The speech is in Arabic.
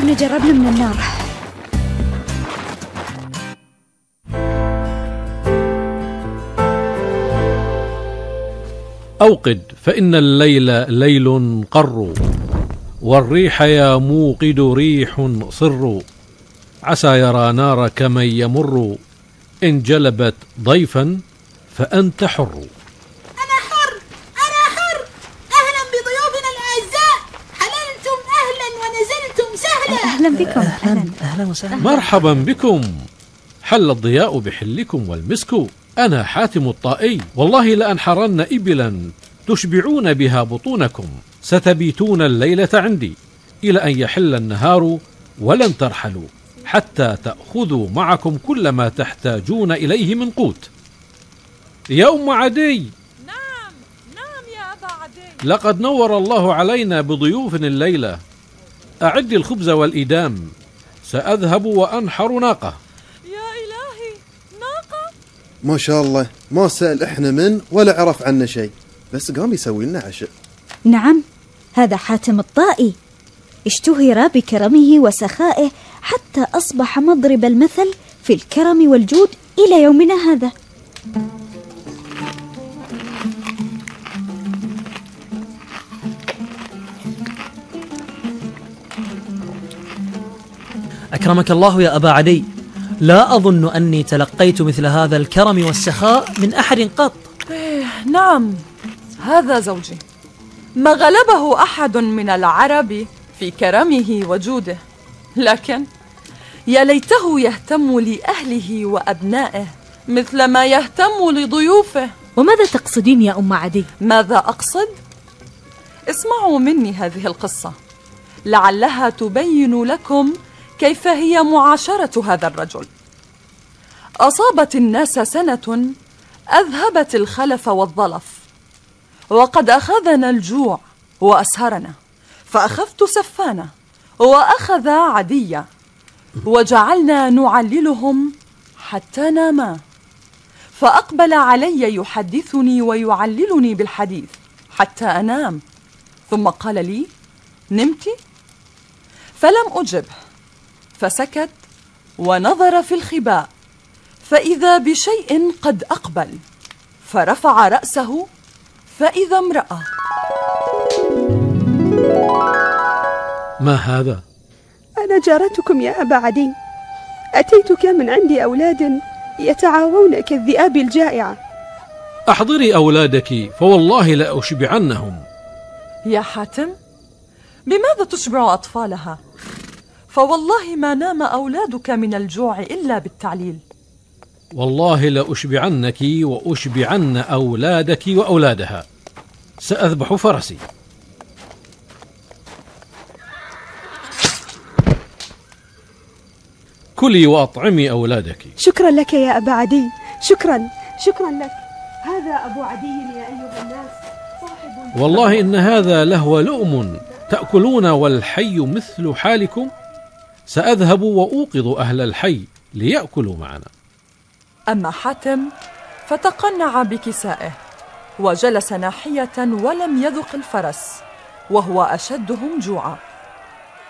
احنا جربنا من النار. أوقد فإن الليل ليل قر، والريح يا موقد ريح صر، عسى يرى نارك من يمر، إن جلبت ضيفا فأنت حر. أنا حر، أنا حر. أهلا بضيوفنا الأعزاء، حللتم أهلا ونزلتم سهلا. أهلا بكم. أهلا وسهلا. مرحبا بكم، حل الضياء بحلكم والمسك. أنا حاتم الطائي، والله لأنحرن إبلا تشبعون بها بطونكم، ستبيتون الليلة عندي إلى أن يحل النهار، ولن ترحلوا حتى تأخذوا معكم كل ما تحتاجون إليه من قوت. يا أم عدي. نعم يا أبا عدي. لقد نور الله علينا بضيوف الليلة، أعد الخبز والإدام، سأذهب وأنحر ناقة. يا إلهي، ناقة؟ ما شاء الله، ما سأل إحنا من ولا عرف عنا شيء، بس قام يسوي لنا عشاء. نعم، هذا حاتم الطائي، اشتهر بكرمه وسخائه حتى أصبح مضرب المثل في الكرم والجود إلى يومنا هذا. أكرمك الله يا أبا عدي، لا أظن أني تلقيت مثل هذا الكرم والسخاء من أحد قط. نعم، هذا زوجي، ما غلبه أحد من العرب في كرمه وجوده، لكن يا ليته يهتم لأهله وأبنائه مثل ما يهتم لضيوفه. وماذا تقصدين يا أم عدي؟ ماذا أقصد؟ اسمعوا مني هذه القصة، لعلها تبين لكم كيف هي معاشرة هذا الرجل. أصابت الناس سنة أذهبت الخلف والظلف، وقد أخذنا الجوع وأسهرنا، فأخذت سفانة وأخذ عدية، وجعلنا نعللهم حتى ناما، فأقبل علي يحدثني ويعللني بالحديث حتى أنام، ثم قال لي: نمت؟ فلم أجبه، فسكت ونظر في الخباء، فإذا بشيء قد أقبل، فرفع رأسه فإذا امرأة. ما هذا؟ أنا جارتكم يا أبا عدي، أتيتك من عندي أولاد يتعاوون كالذئاب الجائعة. أحضري أولادك فوالله لأشبعنهم. يا حاتم، بماذا تشبع أطفالها؟ فوالله ما نام أولادك من الجوع إلا بالتعليل. والله لأشبعنك وأشبعن أولادك وأولادها، سأذبح فرسي. كلي وأطعمي أولادك. شكرا لك يا أبا عدي، شكرا لك. هذا أبو عدي يا أيها الناس، صاحب. والله إن هذا لهو لؤم تأكلون والحي مثل حالكم، سأذهب وأوقظ أهل الحي ليأكلوا معنا. أما حاتم فتقنع بكسائه وجلس ناحية ولم يذق الفرس، وهو أشدهم جوعا.